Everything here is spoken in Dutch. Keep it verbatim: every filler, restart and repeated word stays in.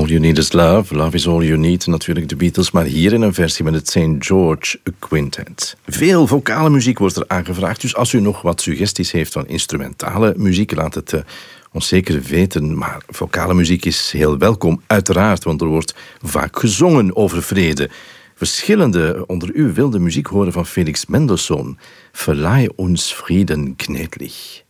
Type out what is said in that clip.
You Need Is Love, Love Is All You Need, natuurlijk de Beatles, maar hier in een versie met het Saint George Quintet. Veel vocale muziek wordt er aangevraagd, dus als u nog wat suggesties heeft van instrumentale muziek, laat het uh, ons zeker weten. Maar vocale muziek is heel welkom, uiteraard, want er wordt vaak gezongen over vrede. Verschillende onder u wilden muziek horen van Felix Mendelssohn. Verleih uns Frieden gnädlich.